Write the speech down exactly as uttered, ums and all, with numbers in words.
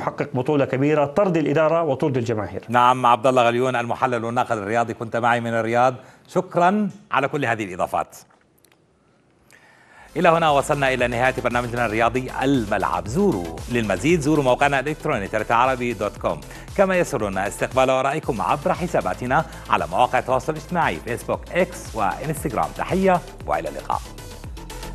يحقق بطولة كبيرة ترضي الإدارة وترضي الجماهير. نعم، عبد الله غليون المحلل والناقد الرياضي كنت معي من الرياض، شكرا على كل هذه الإضافات. إلى هنا وصلنا إلى نهاية برنامجنا الرياضي الملعب. زوروا للمزيد زوروا موقعنا الإلكتروني ثلاثة عربي دوت كوم، كما يسرنا استقبال آرائكم عبر حساباتنا على مواقع التواصل الاجتماعي فيسبوك، إكس وإنستغرام. تحية وإلى اللقاء.